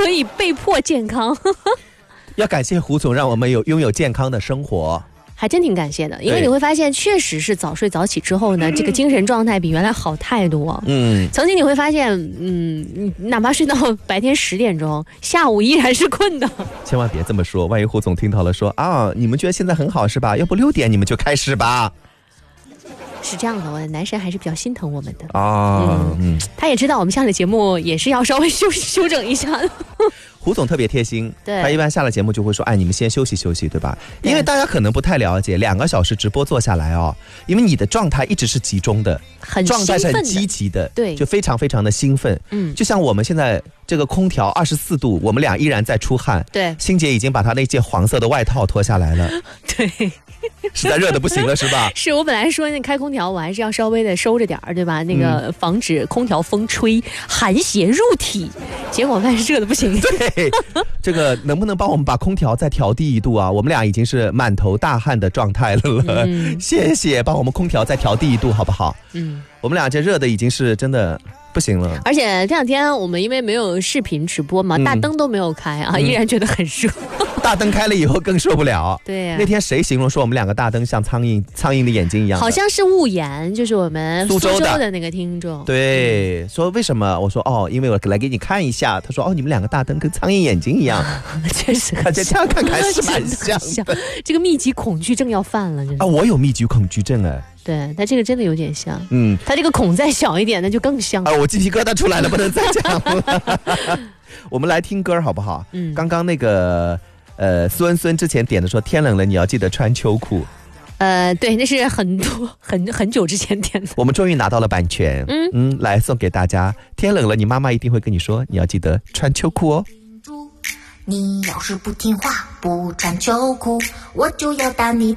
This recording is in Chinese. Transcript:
所以被迫健康。 要感谢胡总，让我们拥有健康的生活。 还真挺感谢的，因为你会发现，确实是早睡早起之后呢，这个精神状态比原来好太多。曾经你会发现，你哪怕睡到白天10点钟，下午依然是困的。 千万别这么说，万一胡总听到了说啊，你们觉得现在很好是吧？要不6点你们就开始吧。 是这样的，我的男神还是比较心疼我们的他也知道我们下了节目也是要稍微休整一下的。 胡总特别贴心， 对， 他一般下了节目就会说，哎，你们先休息休息，对吧？因为大家可能不太了解，2个小时直播做下来哦，因为你的状态一直是集中的，状态是很积极的， 对， 就非常非常的兴奋。就像我们现在这个空调24度，我们俩依然在出汗， 对， 欣姐已经把她那件黄色的外套脱下来了， 对。 实在热的不行了是吧？ 是我本来说那开空调我还是要稍微的收着点对吧？那个防止空调风吹寒邪入体，结果发现热的不行。 对，这个能不能帮我们把空调再调低1度啊？我们俩已经是满头大汗的状态了，谢谢，帮我们空调再调低1度好不好？我们俩这热的已经是真的不行了。 而且这2天我们因为没有视频直播嘛，大灯都没有开啊，依然觉得很热。 大灯开了以后更受不了。 对呀， 那天谁形容说我们2个大灯像苍蝇的眼睛一样？ 好像是雾言，就是我们苏州的那个听众。 对，说为什么？我说哦，因为我来给你看一下。他说哦，你们2个大灯跟苍蝇眼睛一样。 确实， 这样看是蛮像的。 这个密集恐惧症要犯了，真的。 我有密集恐惧症哎。 对，他这个真的有点像。他这个孔再小一点，那就更像。 我鸡皮疙瘩出来了，不能再讲了。我们来听歌好不好？刚刚那个孙之前点的说天冷了你要记得穿秋裤。 对，那是很久之前点的。 我们终于拿到了版权。来送给大家。天冷了，你妈妈一定会跟你说，你要记得穿秋裤哦。 你要是不听话，不穿秋裤，我就要打你。